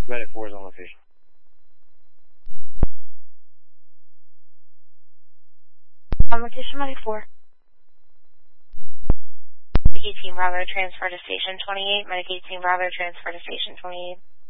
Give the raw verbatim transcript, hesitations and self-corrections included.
Medic four is on location. On location, Medic four. Medic eighteen Bravo, transfer to Station twenty-eight. Medic eighteen Bravo, transfer to Station twenty-eight.